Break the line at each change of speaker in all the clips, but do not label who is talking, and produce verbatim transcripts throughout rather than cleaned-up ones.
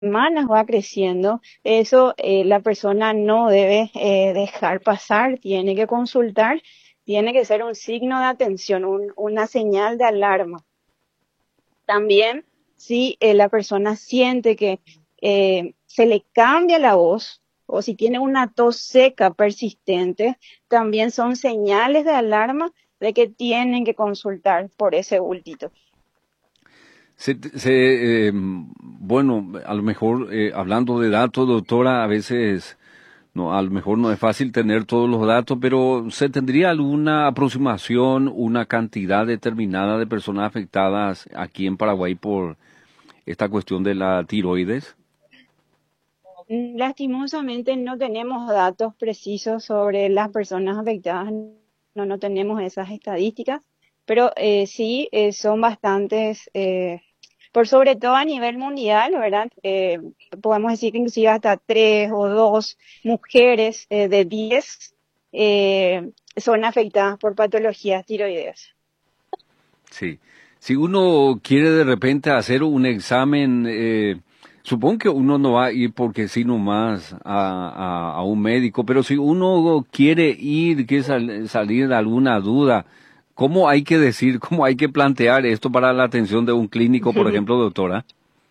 semanas va creciendo, eso eh, la persona no debe eh, dejar pasar, tiene que consultar, tiene que ser un signo de atención, un- una señal de alarma. También, si eh, la persona siente que eh, se le cambia la voz o si tiene una tos seca persistente, también son señales de alarma de que tienen que consultar por ese bultito.
Se, se, eh, bueno, a lo mejor eh, hablando de datos, doctora, a veces no, a lo mejor no es fácil tener todos los datos, pero ¿se tendría alguna aproximación, una cantidad determinada de personas afectadas aquí en Paraguay por esta cuestión de la tiroides?
Mm, Lastimosamente no tenemos datos precisos sobre las personas afectadas, no, no tenemos esas estadísticas, pero eh, sí eh, son bastantes, eh, por sobre todo a nivel mundial, ¿verdad? Eh, podemos decir que inclusive hasta tres o dos mujeres eh, de diez eh, son afectadas por patologías tiroideas.
Sí. Si uno quiere de repente hacer un examen, eh, supongo que uno no va a ir porque sí nomás a, a, a un médico, pero si uno quiere ir, quiere sal- salir de alguna duda, ¿cómo hay que decir, cómo hay que plantear esto para la atención de un clínico, por ejemplo, doctora?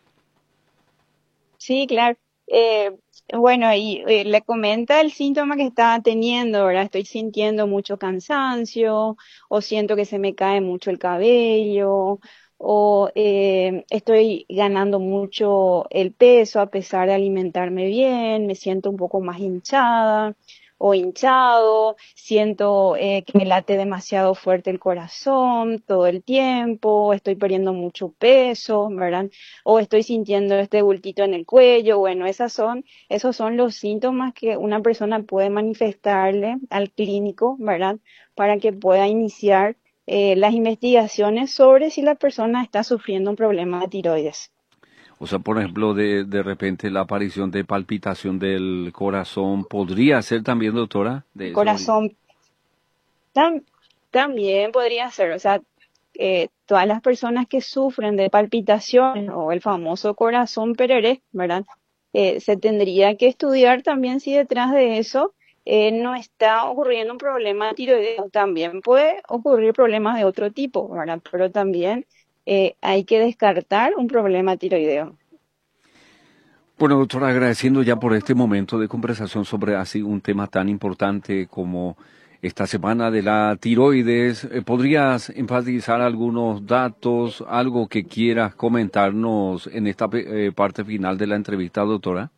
Sí, claro. Eh, bueno, y eh, le comenta el síntoma que está teniendo, ¿verdad? Estoy sintiendo mucho cansancio, o siento que se me cae mucho el cabello, o eh, estoy ganando mucho el peso a pesar de alimentarme bien, me siento un poco más hinchada o hinchado, siento eh, que me late demasiado fuerte el corazón todo el tiempo, estoy perdiendo mucho peso, ¿verdad? O estoy sintiendo este bultito en el cuello. Bueno, esas son, esos son los síntomas que una persona puede manifestarle al clínico, ¿verdad? Para que pueda iniciar eh, las investigaciones sobre si la persona está sufriendo un problema de tiroides.
O sea, por ejemplo, de, de repente la aparición de palpitación del corazón, ¿podría ser también, doctora? De
El
eso.
corazón tam- también podría ser, o sea, eh, todas las personas que sufren de palpitaciones o el famoso corazón pereré, ¿verdad? Eh, se tendría que estudiar también si detrás de eso eh, no está ocurriendo un problema tiroideo. También puede ocurrir problemas de otro tipo, ¿verdad? Pero también eh, hay que descartar un problema tiroideo.
Bueno, doctora, agradeciendo ya por este momento de conversación sobre así un tema tan importante como esta semana de la tiroides, eh, ¿podrías enfatizar algunos datos, algo que quieras comentarnos en esta pe- eh, parte final de la entrevista, doctora?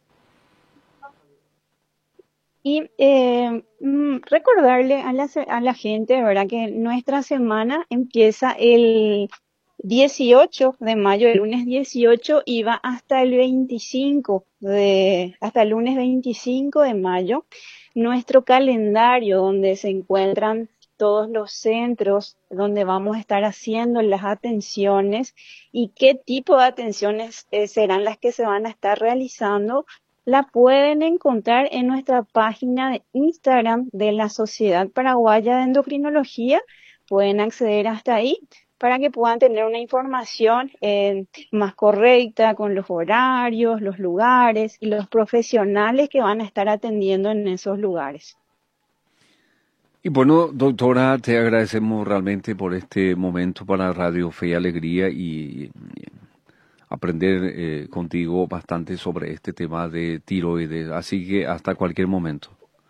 Y eh, mm, recordarle a la, se- a la gente, ¿verdad? Que nuestra semana empieza el dieciocho de mayo, el lunes dieciocho y va hasta el veinticinco de, hasta el lunes veinticinco de mayo. Nuestro calendario donde se encuentran todos los centros donde vamos a estar haciendo las atenciones y qué tipo de atenciones eh, serán las que se van a estar realizando la pueden encontrar en nuestra página de Instagram de la Sociedad Paraguaya de Endocrinología. Pueden acceder hasta ahí para que puedan tener una información eh, más correcta con los horarios, los lugares y los profesionales que van a estar atendiendo en esos lugares.
Y bueno, doctora, te agradecemos realmente por este momento para Radio Fe y Alegría y, y aprender eh, contigo bastante sobre este tema de tiroides. Así que hasta cualquier momento.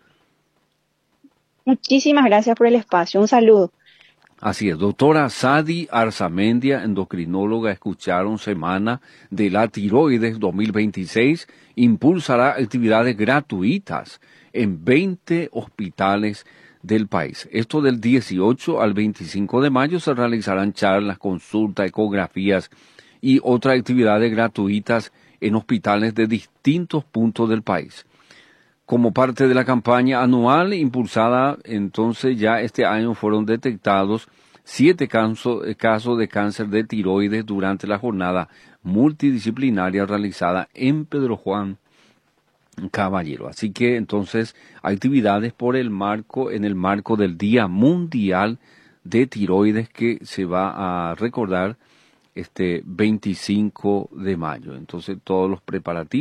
Muchísimas gracias por el espacio. Un saludo.
Así es, doctora Sadi Arzamendia, endocrinóloga, escucharon Semana de la Tiroides dos mil veintiséis, impulsará actividades gratuitas en veinte hospitales del país. Esto del dieciocho al veinticinco de mayo se realizarán charlas, consultas, ecografías y otras actividades gratuitas en hospitales de distintos puntos del país. Como parte de la campaña anual impulsada, entonces ya este año fueron detectados siete casos, casos de cáncer de tiroides durante la jornada multidisciplinaria realizada en Pedro Juan Caballero. Así que entonces actividades por el marco, en el marco del Día Mundial de Tiroides que se va a recordar este veinticinco de mayo. Entonces todos los preparativos